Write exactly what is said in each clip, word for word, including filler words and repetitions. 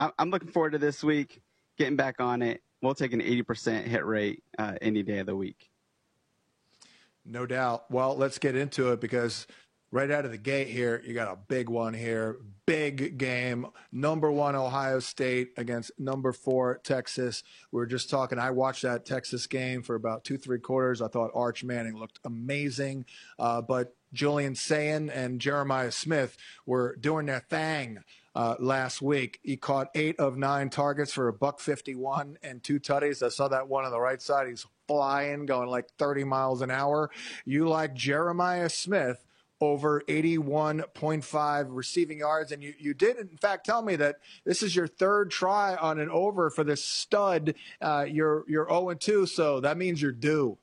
I- I'm looking forward to this week, getting back on it. We'll take an eighty percent hit rate uh, any day of the week. No doubt. Well, let's get into it because right out of the gate here, you got a big one here. Big game. Number one, Ohio State against number four, Texas. We were just talking. I watched that Texas game for about two, three quarters. I thought Arch Manning looked amazing. Uh, but Julian Sayin and Jeremiah Smith were doing their thing uh, last week. He caught eight of nine targets for a buck fifty-one and two tutties. I saw that one on the right side. He's flying, going like thirty miles an hour. You like Jeremiah Smith over eighty-one point five receiving yards. And you, you did, in fact, tell me that this is your third try on an over for this stud. Uh, you're you're oh and two, so that means you're due.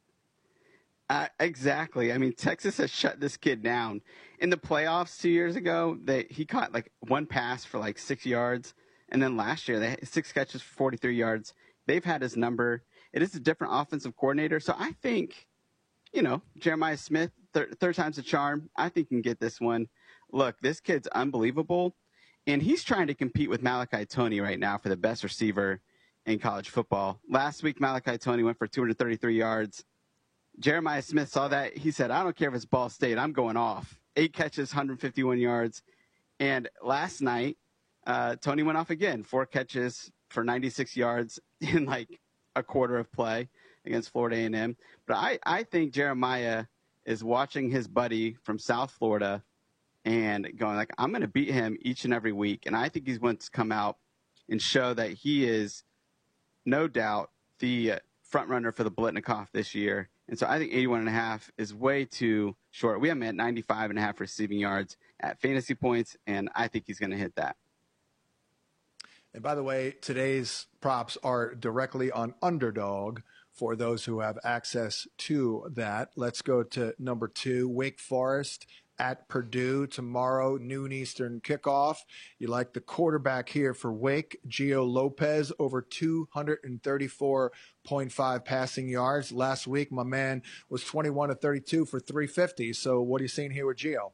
Uh, exactly. I mean, Texas has shut this kid down. In the playoffs two years ago, they, he caught like one pass for like six yards. And then last year, they had six catches for forty-three yards. They've had his number. It is a different offensive coordinator. So I think, you know, Jeremiah Smith, thir- third time's a charm. I think he can get this one. Look, this kid's unbelievable. And he's trying to compete with Malachi Toney right now for the best receiver in college football. Last week, Malachi Toney went for two hundred thirty-three yards. Jeremiah Smith saw that. He said, I don't care if it's Ball State. I'm going off. Eight catches, one hundred fifty-one yards. And last night, uh, Toney went off again. Four catches for ninety-six yards in like a quarter of play against Florida A and M. But I, I think Jeremiah is watching his buddy from South Florida and going like, I'm going to beat him each and every week. And I think he's going to come out and show that he is no doubt the front runner for the Blitnikoff this year. And so I think eighty-one and a half is way too short. We have him at ninety-five and a half receiving yards at fantasy points, and I think he's going to hit that. And by the way, today's props are directly on Underdog for those who have access to that. Let's go to number two, Wake Forest at Purdue tomorrow, noon Eastern kickoff. You like the quarterback here for Wake, Gio Lopez, over two thirty-four point five passing yards. Last week, my man was twenty-one to thirty-two for three fifty. So what are you seeing here with Gio?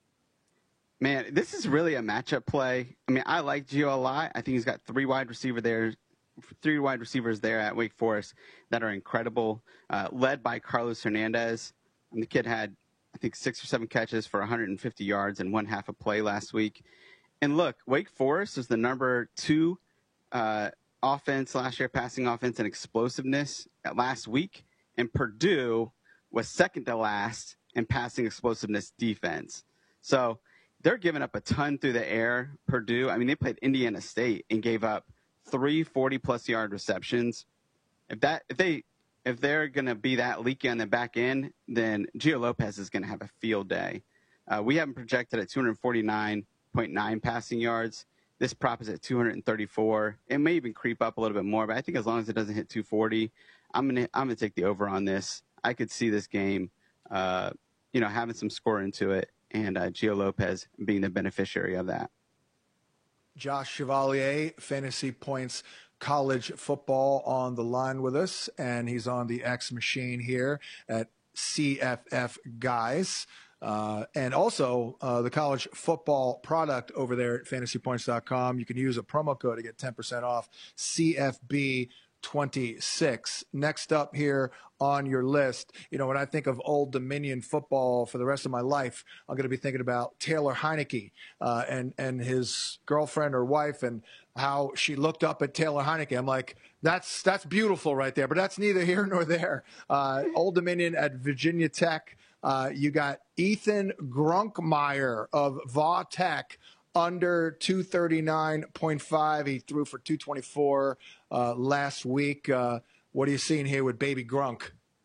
Man, this is really a matchup play. I mean, I like Gio a lot. I think he's got three wide receiver there, three wide receivers there at Wake Forest that are incredible, uh, led by Carlos Hernandez. And the kid had, I think, six or seven catches for one hundred fifty yards and one half a play last week. And look, Wake Forest is the number two uh, offense last year, passing offense and explosiveness last week. And Purdue was second to last in passing explosiveness defense. So they're giving up a ton through the air. Purdue, I mean, they played Indiana State and gave up three forty-plus yard receptions. If that, if they, if they're going to be that leaky on the back end, then Gio Lopez is going to have a field day. Uh, we have him projected at two forty-nine point nine passing yards. This prop is at two thirty-four. It may even creep up a little bit more, but I think as long as it doesn't hit two forty, I'm gonna I'm gonna take the over on this. I could see this game, uh, you know, having some score into it, and uh, Gio Lopez being the beneficiary of that. Josh Chevalier, Fantasy Points College Football on the line with us, and he's on the X machine here at C F F Guys. Uh, and also uh, the college football product over there at fantasy points dot com. You can use a promo code to get ten percent off, C F B twenty-six. Next up here on your list, you know, when I think of Old Dominion football for the rest of my life, I'm going to be thinking about Taylor Heineke uh, and, and his girlfriend or wife and how she looked up at Taylor Heineke. I'm like, that's that's beautiful right there, but that's neither here nor there. Uh, Old Dominion at Virginia Tech. Uh, you got Ethan Grunkmeyer of Va Tech under two thirty-nine point five. He threw for two twenty-four uh, last week. Uh, what are you seeing here with baby Grunk?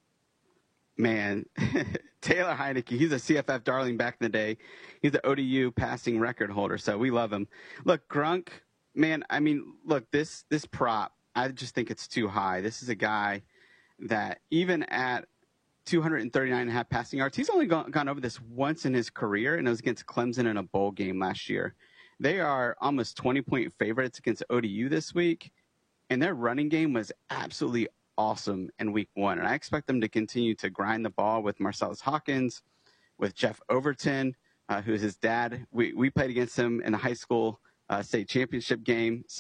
Man, Taylor Heineke, he's a C F F darling back in the day. He's the O D U passing record holder, so we love him. Look, Grunk, man, I mean, look, this this prop, I just think it's too high. This is a guy that even at two thirty-nine and a half passing yards. He's only gone, gone over this once in his career, and it was against Clemson in a bowl game last year. They are almost twenty-point favorites against O D U this week, and their running game was absolutely awesome in week one. And I expect them to continue to grind the ball with Marcellus Hawkins, with Jeff Overton, uh, who's his dad. We, we played against him in the high school uh, state championship game.